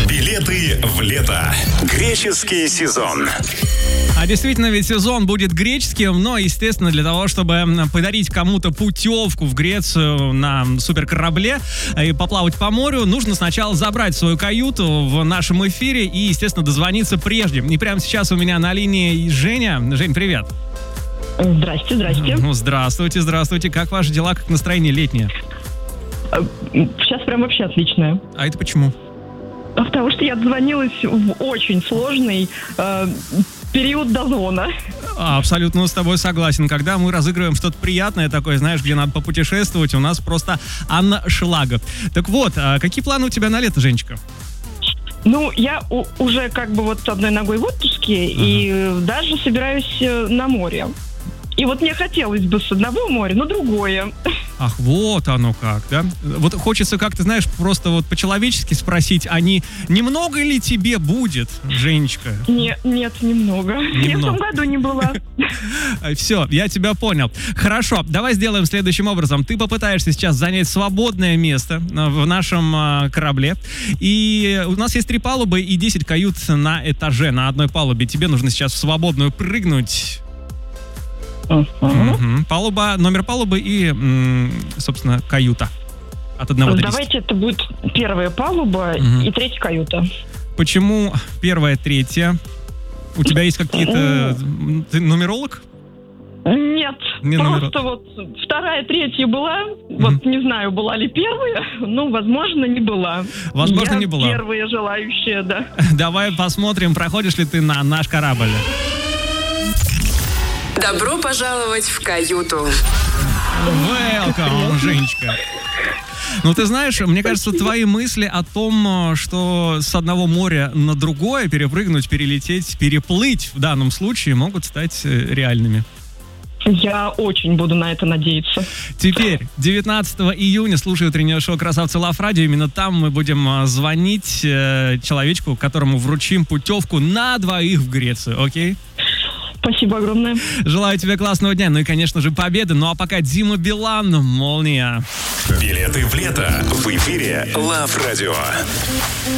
Билеты в лето. Греческий сезон. А действительно, ведь сезон будет греческим, но, естественно, для того, чтобы подарить кому-то путевку в Грецию на суперкорабле и поплавать по морю, нужно сначала забрать свою каюту в нашем эфире и, естественно, дозвониться прежде. И прямо сейчас у меня на линии Женя. Жень, привет. Здрасте. Ну, здравствуйте. Как ваши дела, как настроение летнее? Сейчас прям вообще отличное. А это почему? Потому что я дозвонилась в очень сложный период дозвона. Абсолютно с тобой согласен. Когда мы разыгрываем что-то приятное такое, знаешь, где надо попутешествовать, у нас просто аншлаг. Так вот, какие планы у тебя на лето, Женечка? Ну, я уже как бы вот с одной ногой в отпуске и даже собираюсь на море. И вот мне хотелось бы с одного моря на другое. Ах, вот оно как, да? Вот хочется как-то, знаешь, просто вот по-человечески спросить, а не немного ли тебе будет, Женечка? Нет, немного. Я в том году не была. Все, я тебя понял. Хорошо, давай сделаем следующим образом. Ты попытаешься сейчас занять свободное место в нашем корабле. И у нас есть 3 палубы и 10 кают на этаже, на одной палубе. Тебе нужно сейчас в свободную прыгнуть. Палуба, номер палубы и, собственно, каюта. От 1 до 10. Давайте это будет первая палуба и 3-я каюта. Почему 1-я, 3-я? У тебя есть какие-то... Ты нумеролог? Нет, просто вот 2-я, 3-я была. Вот не знаю, была ли 1-я, ну, возможно, не была. Возможно, не была. 1-я желающая, да. Давай посмотрим, проходишь ли ты на наш корабль. Добро пожаловать в каюту. Welcome, Женечка. Ну, ты знаешь, мне кажется, твои мысли о том, что с одного моря на другое перепрыгнуть, перелететь, переплыть в данном случае могут стать реальными. Я очень буду на это надеяться. Теперь, 19 июня, слушай утреннее шоу «Красавцы Лав Радио». Именно там мы будем звонить человечку, которому вручим путевку на 2 в Грецию, окей? Спасибо огромное. Желаю тебе классного дня, ну и, конечно же, победы. Ну а пока Дима Билан, «Молния». Билеты в лето. В эфире Лав Радио.